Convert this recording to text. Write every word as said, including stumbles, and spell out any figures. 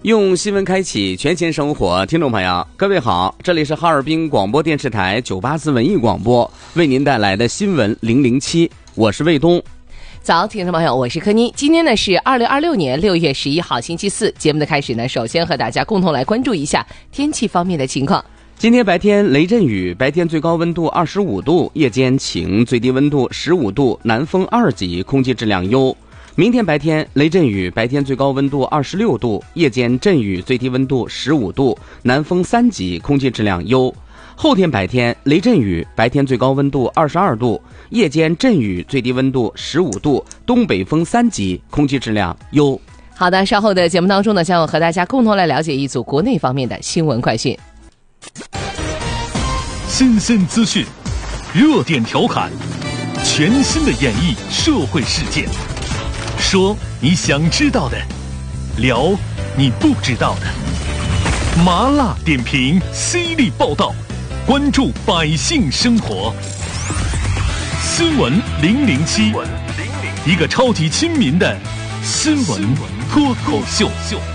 用新闻开启全新生活，听众朋友，各位好，这里是哈尔滨广播电视台九八四文艺广播为您带来的新闻零零七，我是卫东。 早，听众朋友，我是柯妮。今天呢是二零二六年六月十一号，星期四。节目的开始呢，首先和大家共同来关注一下天气方面的情况。 今天白天雷阵雨，白天最高温度二十五度，夜间晴，最低温度十五度，南风二级，空气质量优。明天白天雷阵雨，白天最高温度二十六度，夜间阵雨，最低温度十五度，南风三级，空气质量优。后天白天雷阵雨，白天最高温度二十二度，夜间阵雨，最低温度十五度，东北风三级，空气质量优。 好的，稍后的节目当中呢，将要和大家共同来了解一组国内方面的新闻快讯。 新鲜资讯，热点调侃，全新的演绎社会事件，说你想知道的，聊你不知道的，麻辣点评，犀利报道，关注百姓生活。新闻零零七，一个超级亲民的新闻脱口秀。